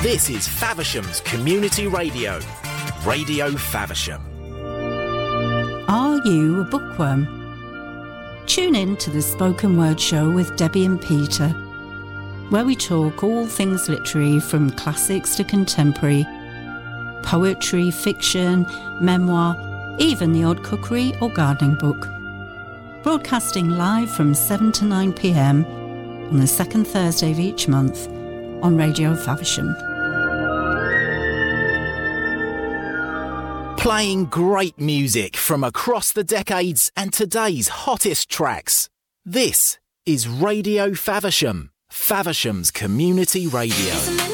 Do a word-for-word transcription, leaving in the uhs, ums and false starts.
This is Faversham's Community Radio, Radio Faversham. Are you a bookworm? Tune in to the Spoken Word Show with Debbie and Peter, where we talk all things literary from classics to contemporary, poetry, fiction, memoir, even the odd cookery or gardening book. Broadcasting live from seven to nine p m on the second Thursday of each month on Radio Faversham. Playing great music from across the decades and today's hottest tracks. This is Radio Faversham, Faversham's Community Radio.